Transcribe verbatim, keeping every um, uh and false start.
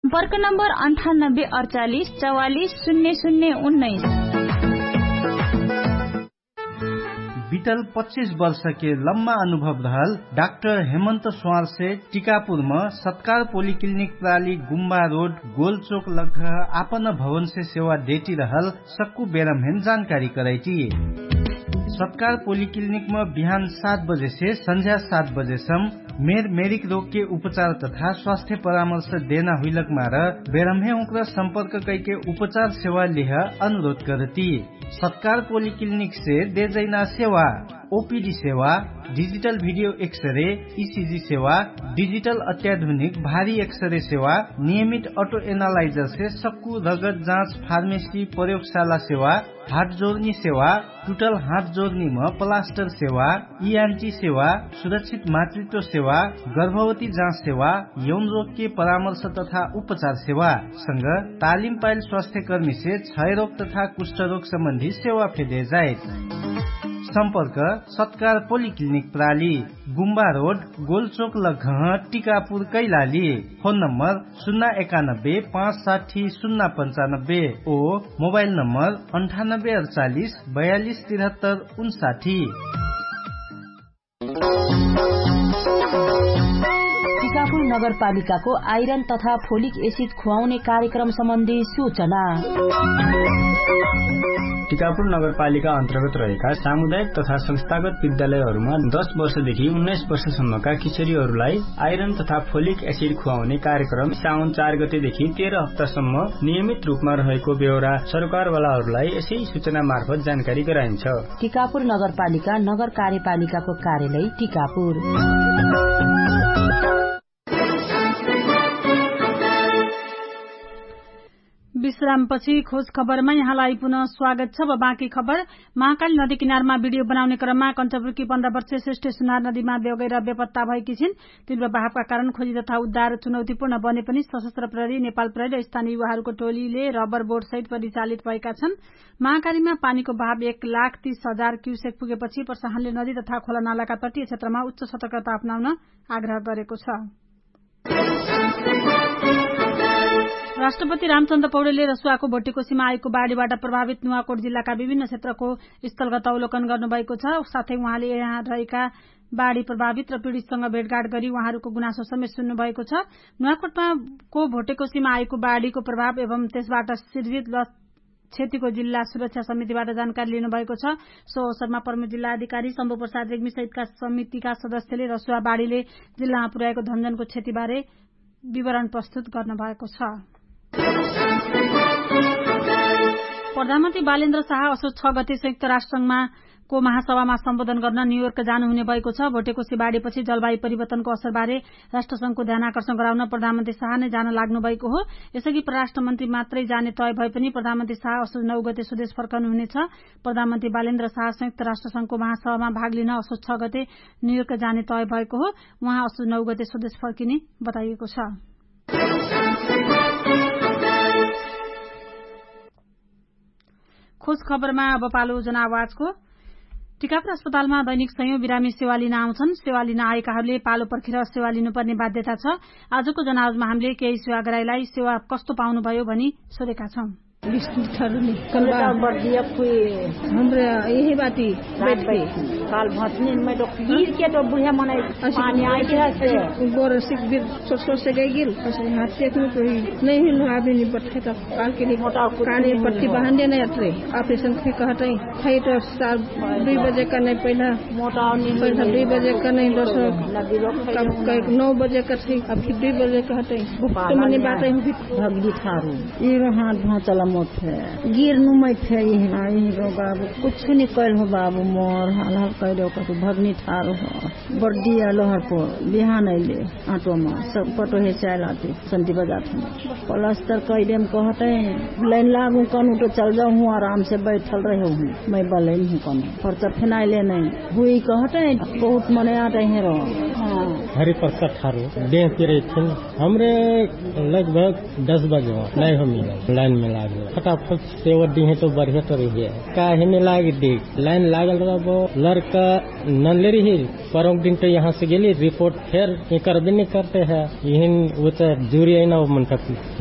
संपर्क नंबर अंठानब्बे अड़तालीस चौवालीस शून्य शून्य उन्नीस। बीतल पच्चीस वर्ष के लम्बा अनुभव रहल डाक्टर हेमंत स्वार से टीकापुर में सत्कार पोलिक्लिनिक प्राली गुम्बा रोड गोलचोक लग आपन भवन से सेवा देती रहल सक्कू बेरमहेन जानकारी कराई। सत्कार पोलिक्लिनिक में बिहान सात बजे से संध्या सात बजे सम मेर मेरिक रोग के उपचार तथा स्वास्थ्य परामर्श देना हुईलक मार बेरमहे उनका संपर्क करके उपचार सेवा लेह अनुरोध करती। सत्कार पोलिक्लिनिक से दे जैना सेवा ओपीडी सेवा, डिजिटल वीडियो एक्सरे, ईसीजी सेवा, डिजिटल अत्याधुनिक भारी एक्सरे सेवा, नियमित ऑटो एनालाइजर से सक्कू रगत जांच, फार्मेसी, प्रयोगशाला सेवा, हाथ जोड़नी सेवा, टूटल हाथ जोड़नी में प्लास्टर सेवा, ईएनटी सेवा, सुरक्षित मातृत्व सेवा, गर्भवती जांच सेवा, यौन रोग के परामर्श तथा उपचार सेवा संग तालिम पायल स्वास्थ्य कर्मी से क्षय रोग तथा कुष्ठ रोग संबंधी सेवा फेदे जाए। संपर्क सत्कार पोलिक्लिनिक प्राली गुम्बा रोड गोलचोक लघ टीकापुर कैलाली। फोन नंबर शून्य एकानब्बे पाँच साठी शून्य पंचानब्बे ओ मोबाइल नंबर अंठानब्बे अड़चालीस बयालीस तिहत्तर उनसाठी। टीकापुर नगरपालिकाको आइरन तथा फोलिक एसिड खुवाउने कार्यक्रम सम्बन्धी सूचना। टीकापुर नगरपालिका अन्तर्गत रहेका सामुदायिक तथा संस्थागत विद्यालयहरूमा दस वर्षदेखि उन्नाइस वर्षसम्मका किशोरीहरूलाई आइरन तथा फोलिक एसिड खुवाउने कार्यक्रम साउन चार गतेदेखि तेह्र हप्तासम्म नियमित रूपमा रहेको बेहोरा सरकारवालाहरूलाई यसै सूचना मार्फत जानकारी गराइन्छ। टीकापुर नगरपालिका नगर कार्यपालिकाको कार्यालय टीकापुर। विश्रामपछि खोज खबरमा यहाँलाई पुनः स्वागत छ। बाँकी खबर। महाकाली नदी किनारमा भिडियो बनाउने क्रममा कञ्चपुरकी पन्ध्र वर्षीय श्रेष्ठ सुनार नदीमा बेगैर बेपत्ता भएकी छिन्। तीव्र बहावका कारण खोजी तथा उद्धार चुनौतीपूर्ण बने पनि सशस्त्र प्रहरी, नेपाल प्रहरी र स्थानीय युवाहरूको टोलीले रबर बोट सहित परिचालित भएका छन्। महाकालीमा पानीको बहाव एक लाख तीस हजार क्यूसेक पुगेपछि प्रशासनले नदी तथा खोला नालाका तटीय क्षेत्रमा उच्च सतर्कता अपनाउन आग्रह गरेको छ। राष्ट्रपति रामचन्द्र पौडेलले रसुवाको भोटेकोसीमा आएको बाढ़ीबाट प्रभावित नुवाकोट जिल्लाका विभिन्न क्षेत्रको स्थलगत अवलोकन गर्नुभएको छ। साथै उहाँले यहाँ रहेका बाढ़ी प्रभावित र पीड़ितसँग भेटघाट गरी उहाँहरूको गुनासो समेत सुन्नु भएको छ। नुवाकोटमा को भोटेकोसीमा आएको बाढ़ीको प्रभाव एवं त्यसबाट सिर्जित क्षतिको जिल्ला सुरक्षा समितिबाट जानकारी लिनुभएको छ। सो अवसरमा प्रमुख जिल्ला अधिकारी शम्भु प्रसाद रेग्मी सहितका समितिका सदस्यले रसुवा बाढ़ीले जिल्लामा पुर्याएको धनजनको क्षतिबारे विवरण प्रस्तुत गर्नुभएको छ। प्रधानमन्त्री बालेन्द्र शाह असोज छ गते संयुक्त राष्ट्रसंघमा को महासभामा सम्बोधन गर्न न्यूयोर्क जानुहुने भएको छ। भोटेकोसी बाढ़ीपछि जलवायु परिवर्तनको असरबारे राष्ट्रसंघको ध्यानाकर्षण गराउन प्रधानमन्त्री शाह नै जान लाग्नु भएको हो। यसअघि परराष्ट्र मन्त्री मात्रै जाने तय भए पनि प्रधानमन्त्री शाह असोज नौ गते स्वदेश फर्कनुहुनेछ। प्रधानमन्त्री बालेन्द्र शाह संयुक्त राष्ट्रसंघको महासभामा भाग लिन असोज छ गते न्यूयोर्क जाने तय भएको हो। उहाँ असोज नौ गते स्वदेश फर्किने बताइएको छ। खोज खबरमा अब पालो जनावाजको। टीकापुर अस्पतालमा दैनिक सयौं बिरामी सेवा लिन आउँछन्। सेवा लिन आएकाहरूले पालो पर्खेर सेवा लिनुपर्ने बाध्यता छ। आजको जनावाजमा हामीले केही सेवाग्राहीलाई सेवा कस्तो पाउनुभयो भनी सोधेका छौं। हमरे यही बाती बैठ के काल भतनी में तो गिर के तो बुढ़िया मने पानी आई के से बोर सिक बिर सोसो से गई गिर ऐसे हाथ से तो नहीं हिल आदमी नहीं बैठे तो काल के लिए मोटा काने पट्टी बांध देने अतरे ऑपरेशन के कहते हैं खाई तो साल दो बजे का नहीं पहला मोटा नहीं पहला दो बजे का नहीं दस कब नौ बजे का थी अब फिर दो बजे कहते हैं तो मने बात है भगली थारू ये हाथ भां चला मत है गिर नुमत है यही यही रो बाबू कुछ नहीं कल हो बाबू मोर हाल हाल कह दो का भगनी ठार हो बर्दी लोहर को बिहान अले आटो में सब पटो है चाल आती संती बाजार में प्लास्टर कह देम कहते लाइन लागू कनू तो चल जाऊँ हूँ आराम से बैठल रहे हूँ मैं बल हूँ कनू खर्चा फिनाइले नहीं हुई कहते बहुत मने आते हैं रो हरिप्रसाद ठारू डेह पिरे थिन हमरे लगभग दस बजे नहीं हो मिला लाइन में लाग फटाफट सेवा दी है तो बढ़िया तो रही है काहे में लाग दी लाइन लागल रहो लड़का नन रही पर दिन तो यहाँ से गेली रिपोर्ट फिर कर भी नहीं करते हैं यही वो तो जूरी है ना मन का